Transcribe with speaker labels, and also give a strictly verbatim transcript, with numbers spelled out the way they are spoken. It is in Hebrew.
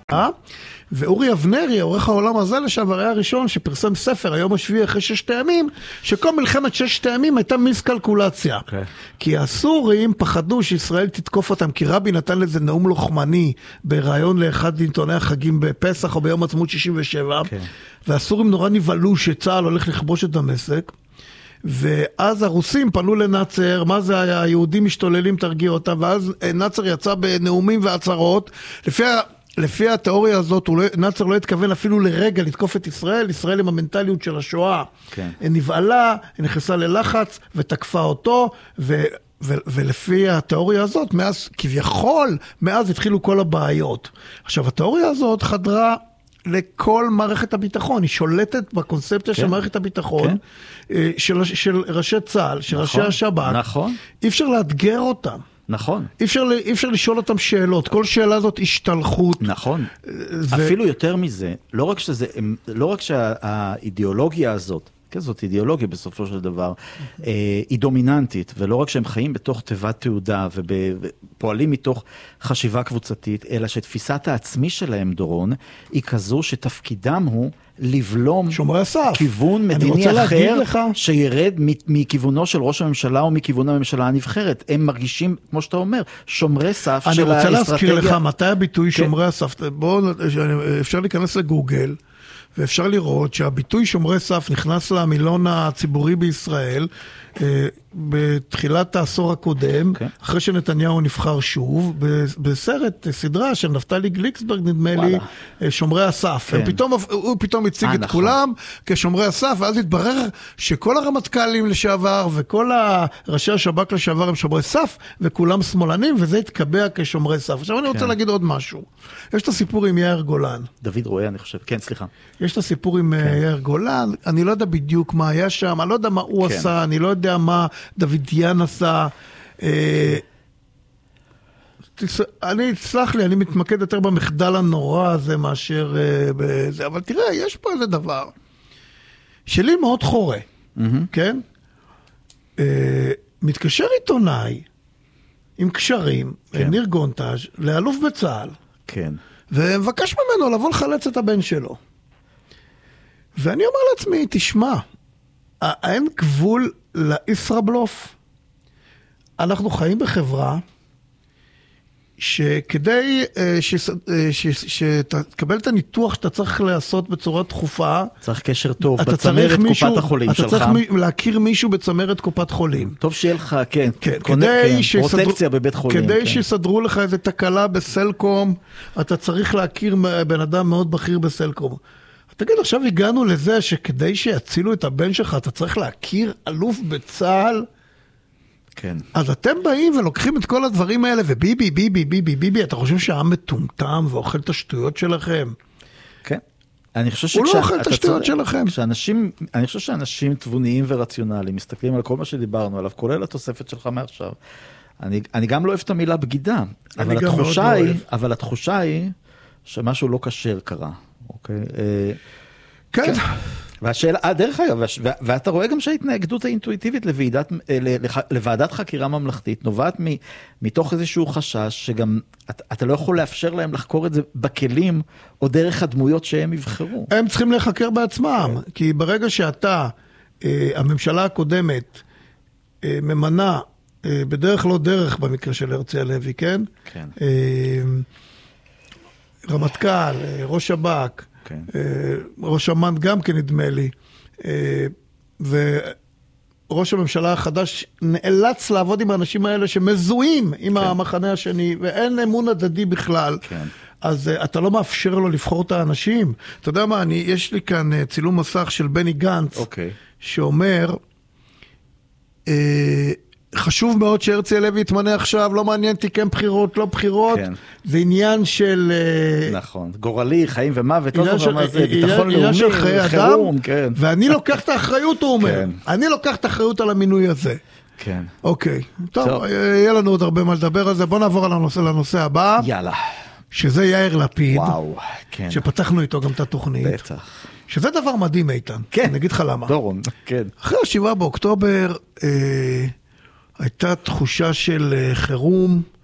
Speaker 1: ואורי אבנרי, עורך העולם הזה לשעבר, היה הראשון שפרסם ספר, היום השביעי אחרי ששת הימים, שכל מלחמת ששת הימים הייתה מיסקלקולציה. Okay. כי הסורים פחדו שישראל תתקוף אותם, כי רבי נתן לזה נאום לוחמני, ברעיון לאחד עיתוני החגים בפסח או ביום עצמאות שישים ושבע, okay. והסורים נורא נבהלו שצהל הולך לכבוש את דמשק, ואז הרוסים פנו לנאצר, מה זה היה? היהודים משתוללים, תרגיע אותם, ואז נאצר יצא בנאומים והצהרות, לפי ה... לפי התיאוריה הזאת, נאצר לא התכוון אפילו לרגע לתקוף את ישראל, ישראל עם המנטליות של השואה, כן. נבעלה, נכנסה ללחץ ותקפה אותו, ו, ו, ולפי התיאוריה הזאת, מאז, כביכול, מאז התחילו כל הבעיות. עכשיו, התיאוריה הזאת חדרה לכל מערכת הביטחון, היא שולטת בקונספציה כן. של מערכת הביטחון, כן. של, של ראשי צה"ל, של נכון. ראשי השב"כ, נכון. אי אפשר לאתגר אותם.
Speaker 2: נכון.
Speaker 1: אי אפשר, אי אפשר לשאול אותם שאלות, כל שאלה הזאת השתלחות.
Speaker 2: נכון. ו... אפילו יותר מזה, לא רק שזה, לא רק שהאידיאולוגיה הזאת, כן, זאת אידיאולוגיה בסופו של דבר, היא דומיננטית, ולא רק שהם חיים בתוך תיבת תעודה, ופועלים מתוך חשיבה קבוצתית, אלא שתפיסת העצמי שלהם, דורון, היא כזו שתפקידם הוא לבלום כיוון מדיני אחר שירד מכיוונו של ראש הממשלה או מכיוון הממשלה הנבחרת. הם מרגישים, כמו שאתה אומר, שומרי סף של האסטרטגיה.
Speaker 1: אני רוצה להזכיר לך, מתי הביטוי שומרי הסף? בואו, אפשר להיכנס לגוגל, ואפשר לראות שהביטוי שומרי סף נכנס למילון הציבורי בישראל בתחילת העשור הקודם, okay. אחרי שנתניהו נבחר שוב, בסרט, סדרה של נפתלי גליקסברג, נדמה לי, שומרי הסף. כן. פתאום, הוא פתאום הציג 아, את נכון. כולם כשומרי הסף, ואז התברר שכל הרמטכ"לים לשעבר, וכל ראשי השב"כ לשעבר הם שומרי סף, וכולם שמאלנים, וזה התקבע כשומרי סף. עכשיו אני רוצה כן. להגיד עוד משהו. יש את הסיפור עם יאיר גולן.
Speaker 2: דוד רואה, אני חושב. כן, סליחה.
Speaker 1: יש את הסיפור עם כן. יאיר גולן, אני לא יודע בדיוק מה היה שם, אני לא יודע מה הוא כן. עשה, אני לא יודע מה דוידיאן עשה. אני, סלח לי, אני מתמקד יותר במחדל הנורא הזה מאשר בזה, אבל תראה, יש פה איזה דבר שלי מאוד חורה, כן? מתקשר עיתונאי עם קשרים, ניר גונטאז' לאלוף בצה"ל, כן. ומבקש ממנו לבוא לחלץ את הבן שלו. ואני אומר לעצמי, תשמע, אין גבול לישראבלוף. אנחנו חיים בחברה שכדי שתקבל את הניתוח שאתה צריך לעשות בצורה דחופה,
Speaker 2: צריך קשר טוב בצמרת קופת החולים שלך.
Speaker 1: אתה צריך להכיר מישהו בצמרת קופת חולים.
Speaker 2: טוב שיהיה לך, כן,
Speaker 1: פרוטקציה בבית חולים. כדי שיסדרו לך איזו תקלה בסלקום, אתה צריך להכיר בן אדם מאוד בכיר בסלקום. תגיד, עכשיו הגענו לזה שכדי שיצילו את הבן שלך, אתה צריך להכיר אלוף בצה"ל.
Speaker 2: כן.
Speaker 1: אז אתם באים ולוקחים את כל הדברים האלה, וביבי, ביבי, ביבי, ביבי, אתה חושבים שהעם מטומטם ואוכל את השטויות שלכם?
Speaker 2: כן. אני חושב
Speaker 1: הוא לא אוכל את השטויות שלכם.
Speaker 2: כשאנשים, אני חושב שאנשים תבוניים ורציונליים מסתכלים על כל מה שדיברנו עליו, כולל התוספת שלך מעכשיו. אני, אני גם לא אוהב את המילה בגידה, אבל התחושה היא, אבל התחושה היא שמשהו לא כשר קרה. אוקיי.
Speaker 1: כן.
Speaker 2: והשאלה, דרך אגב, ואתה רואה גם שההתנגדות האינטואיטיבית לוועדת חקירה ממלכתית נובעת מתוך איזשהו חשש שגם אתה לא יכול לאפשר להם לחקור את זה בכלים או דרך הדמויות שהם יבחרו.
Speaker 1: הם צריכים לחקר בעצמם, כי ברגע שאתה, הממשלה הקודמת, ממנה, בדרך לא דרך במקרה של הרצי הלוי, כן? כן. רמטכ"ל, ראש שב"כ, כן. ראש אמ"ן גם כן נדמה לי, וראש הממשלה החדש נאלץ לעבוד עם האנשים האלה שמזוהים עם כן. המחנה השני, ואין אמון הדדי בכלל. כן. אז אתה לא מאפשר לו לבחור את האנשים. אתה יודע מה, אני, יש לי כאן צילום מסך של בני גנץ, אוקיי. שאומר, אה, חשוב מאוד שהרצי הלוי יתמנה עכשיו, לא מעניין תיקם בחירות, לא בחירות, כן. זה עניין של...
Speaker 2: נכון, גורלי, חיים ומוות, לא זוכר מה זה, ביטחון לאומי, חירום, כן.
Speaker 1: ואני לוקח את האחריות, הוא אומר. כן. אני לוקח את האחריות על המינוי הזה.
Speaker 2: כן.
Speaker 1: אוקיי, טוב, טוב. יהיה לנו עוד הרבה מה לדבר על זה, בוא נעבור על הנושא, לנושא הבא.
Speaker 2: יאללה.
Speaker 1: שזה יאיר לפיד.
Speaker 2: וואו, כן.
Speaker 1: שפתחנו איתו גם את התוכנית.
Speaker 2: בטח.
Speaker 1: שזה דבר מדהים, איתן. כן. אני אגיד לך למה.
Speaker 2: דורון, כן.
Speaker 1: אחרי השבעה באוקטובר, אה, הייתה תחושה של חירום,